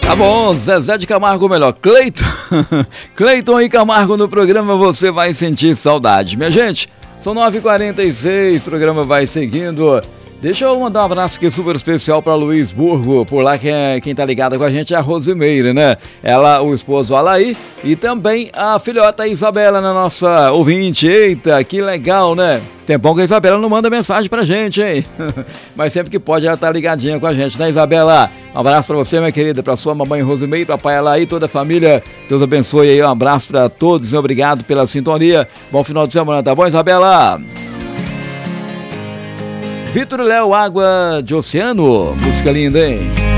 Tá bom, Zezé de Camargo, ou melhor, Cleiton. Cleiton e Camargo no programa Você Vai Sentir Saudade. Minha gente, são 9h46, o programa vai seguindo. Deixa eu mandar um abraço aqui super especial para Luiz Burgo, por lá quem tá ligada com a gente é a Rosimeire, né? Ela, o esposo Alaí e também a filhota Isabela, na nossa ouvinte. Eita, que legal, né? Tempão que a Isabela não manda mensagem pra gente, hein? Mas sempre que pode ela tá ligadinha com a gente, né, Isabela? Um abraço pra você, minha querida, pra sua mamãe Rosimeire, papai Alaí, toda a família. Deus abençoe aí, um abraço pra todos e obrigado pela sintonia. Bom final de semana, tá bom, Isabela? Vitor e Léo, Água de Oceano, música linda, hein?